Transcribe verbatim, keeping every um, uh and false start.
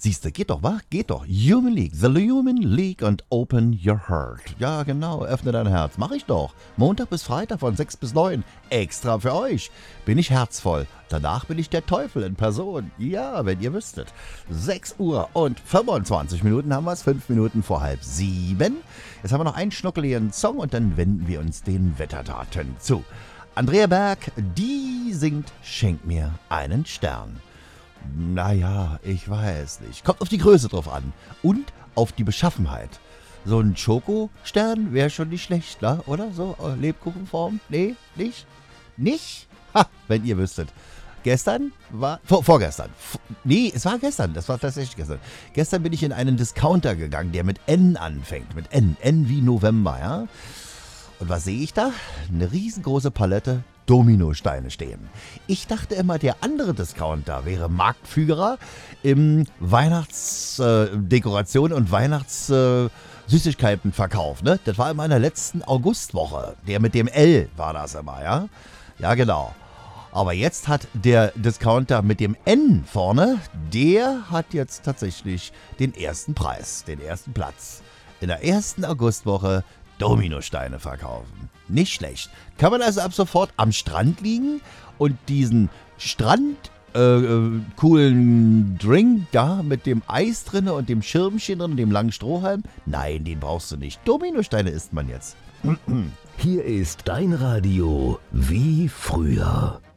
Siehste, geht doch, wa? Geht doch. Human League, The Human League und Open Your Heart. Ja, genau, öffne dein Herz. Mach ich doch. Montag bis Freitag von sechs bis neun. Extra für euch. Bin ich herzvoll. Danach bin ich der Teufel in Person. Ja, wenn ihr wüsstet. sechs Uhr und fünfundzwanzig Minuten haben wir es. fünf Minuten vor halb sieben. Jetzt haben wir noch einen schnuckeligen Song und dann wenden wir uns den Wetterdaten zu. Andrea Berg, die singt Schenk mir einen Stern. Naja, ich weiß nicht. Kommt auf die Größe drauf an. Und auf die Beschaffenheit. So ein Schokostern wäre schon nicht schlecht, ne? Oder? So, äh, Lebkuchenform? Nee, nicht? Nicht? Ha, wenn ihr wüsstet. Gestern war, vor, vorgestern. V- nee, es war gestern. Das war tatsächlich gestern. Gestern bin ich in einen Discounter gegangen, der mit N anfängt. Mit N. N wie November, ja? Und was sehe ich da? Eine riesengroße Palette Dominosteine stehen. Ich dachte immer, der andere Discounter wäre Marktführer im Weihnachtsdekoration äh, und Weihnachtssüßigkeitenverkauf. Ne? Das war in meiner letzten Augustwoche. Der mit dem L war das immer, ja? Ja, genau. Aber jetzt hat der Discounter mit dem N vorne, der hat jetzt tatsächlich den ersten Preis, den ersten Platz. In der ersten Augustwoche Dominosteine verkaufen. Nicht schlecht. Kann man also ab sofort am Strand liegen und diesen Strand äh, äh, coolen Drink da mit dem Eis drin und dem Schirmchen drin und dem langen Strohhalm? Nein, den brauchst du nicht. Dominosteine isst man jetzt. Hier ist dein Radio wie früher.